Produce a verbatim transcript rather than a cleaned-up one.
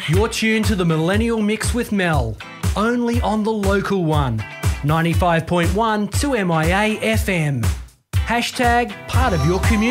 You're tuned to the Millennial Mix with Mel, only on the local one, ninety-five point one to M I A F M. Hashtag part of your community.